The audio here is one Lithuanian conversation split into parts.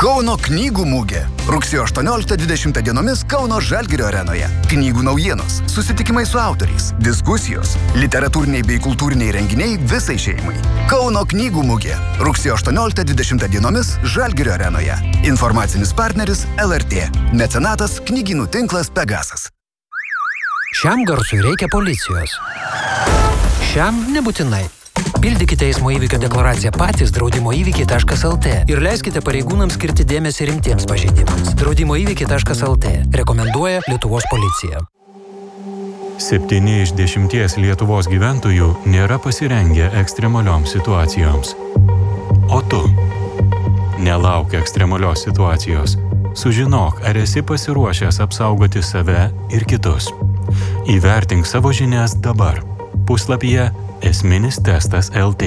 Kauno knygų mugė. Rugsėjo 18-20 dienomis Kauno Žalgirio arenoje. Knygų naujienos, susitikimai su autoriais, diskusijos, literatūriniai bei kultūriniai renginiai visai šeimai. Kauno knygų mugė. Rugsėjo 18-20 dienomis Žalgirio arenoje. Informacinis partneris LRT. Mecenatas knygynų tinklas Pegasas. Šiam garsui reikia policijos. Šiam nebūtinai. Pildykite eismo įvykio deklaraciją patys draudimoįvykiai.lt ir leiskite pareigūnams skirti dėmesį rimtiems pažeidimams. Draudimoįvykiai.lt rekomenduoja Lietuvos policija. 7 iš 10 Lietuvos gyventojų nėra pasirengę ekstremalioms situacijoms. O tu? Nelauk ekstremalios situacijos. Sužinok, ar esi pasiruošęs apsaugoti save ir kitus. Įvertink savo žinias dabar. Puslapyje Esminis testas LT.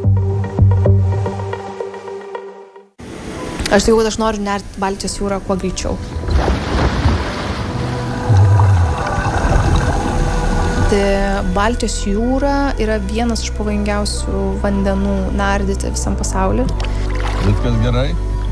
Aš sakiau, kad aš noriu nerti Baltijos jūrą kuo greičiau. Tai Baltijos jūra yra vienas iš pavojingiausių vandenų nardyti visam pasauliu. Viskas gerai?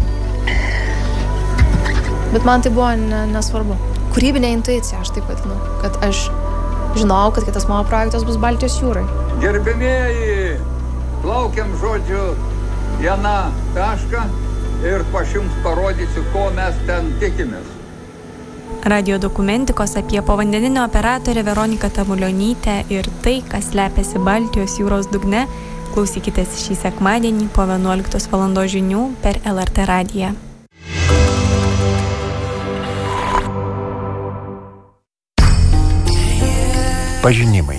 Bet man tai buvo nesvarbu. Kūrybinė intuicija, aš taip vadinu, kad aš žinau, kad kitas mano projektas bus Baltijos jūrai. Gerbėmieji, laukiam žodžiu vieną tašką ir aš jums parodysiu, ko mes ten tikimės. Radio dokumentikos apie povandeninio operatorę Veroniką Tamulionytę ir tai, kas slepiasi Baltijos jūros dugne, klausykitės šį sekmadienį po 11 val. Žinių per LRT radiją. Pažinimai.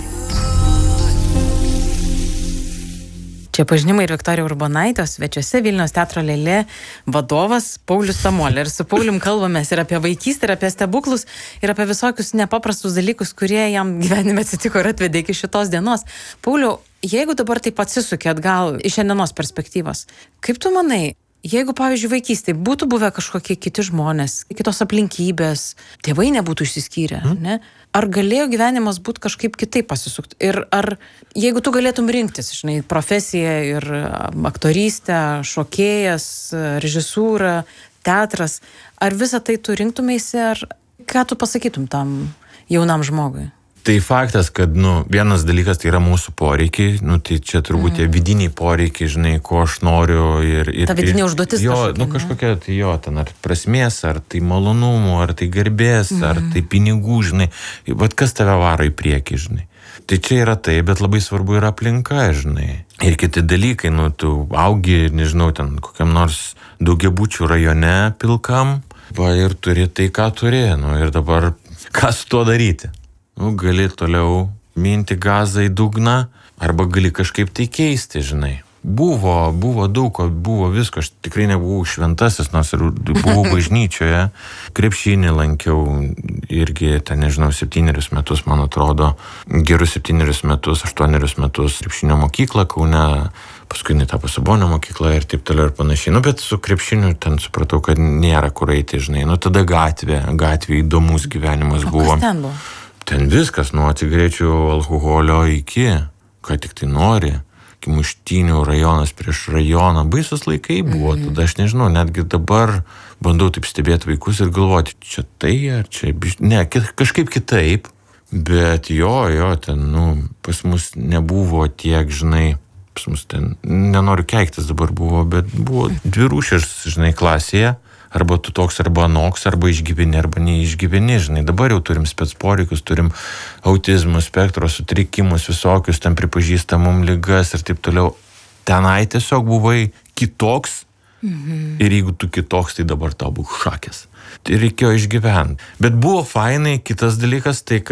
Čia pažinimai ir Viktorija Urbonaitė, svečiuose Vilniaus teatro Lėlė vadovas Paulius Tamolė. Ir su Paulium kalbamės ir apie vaikystę, ir apie stebuklus, ir apie visokius nepaprastus dalykus, kurie jam gyvenime atsitiko ir atvedė iki šitos dienos. Pauliau, jeigu dabar taip atsisukė atgal iš šiandienos perspektyvos, kaip tu manai, jeigu, pavyzdžiui, vaikystėje būtų buvę kažkokie kiti žmonės, kitos aplinkybės, tėvai nebūtų išsiskyrę, ne? Ar galėjo gyvenimas būti kažkaip kitaip pasisukti? Ir ar, jeigu tu galėtum rinktis, žinai, profesiją ir aktorystę, šokėjas, režisūrą, teatras, ar visą tai tu rinktumėsi, ar ką tu pasakytum tam jaunam žmogui? Tai faktas, kad, vienas dalykas tai yra mūsų poreikiai, tai čia turbūt tie vidiniai poreikiai, žinai, ko aš noriu ir ta vidinė užduotis kažkokia. Kažkokia, tai ten ar prasmės, ar tai malonumų, ar tai garbės, ar tai pinigų, žinai, bet kas tave varo į priekį, žinai. Tai čia yra tai, bet labai svarbu yra aplinka, žinai. Ir kiti dalykai, tu augi, nežinau, ten kokiam nors daugiabučių rajone pilkam, ir turi tai, ką turi, ir dabar ką su tuo daryti? Gali toliau minti gazą į dugną, arba gali kažkaip tai keisti, žinai. Buvo daug, buvo visko, aš tikrai nebuvau šventasis, nors ir buvau bažnyčioje. Krepšinį lankiau irgi, nežinau, 7 metus, man atrodo, gerus 7 metus, 8 metus krepšinio mokyklą Kaune, paskui tapo Sabonio mokykla ir taip toliau ir panašiai. Bet su krepšiniu ten supratau, kad nėra kur eiti, žinai. Tada gatvė įdomus gyvenimas buvo. O kas ten buvo? Ten viskas, nuo cigarečių, alkoholio iki, ką tik tai nori, iki muštynių, rajonas prieš rajoną. Baisus laikai buvo, tada aš nežinau, netgi dabar bandau taip stebėti vaikus ir galvoti, čia tai ar čia, ne, kažkaip kitaip, bet ten, pas mus nebuvo tiek, žinai, pas mus ten, nenoriu keiktis dabar buvo, bet buvo 2 rūšės, žinai, klasėje. Arba tu toks, arba anoks, arba išgyveni, arba neišgyveni, žinai. Dabar jau turim spec poreikius, turim autizmo, spektro sutrikimus, visokius, ten pripažįstamum ligas ir taip toliau. Tenai tiesiog buvai kitoks ir jeigu tu kitoks, tai dabar tau būk šakės. Tai reikėjo išgyventi. Bet buvo fainai, kitas dalykas, tai kad